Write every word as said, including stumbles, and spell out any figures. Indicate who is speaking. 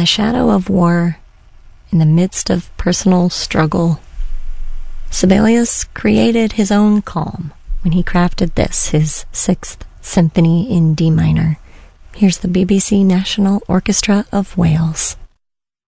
Speaker 1: the shadow of war, in the midst of personal struggle, Sibelius created his own calm when he crafted this, his Sixth Symphony in D minor. Here's the B B C National Orchestra of Wales.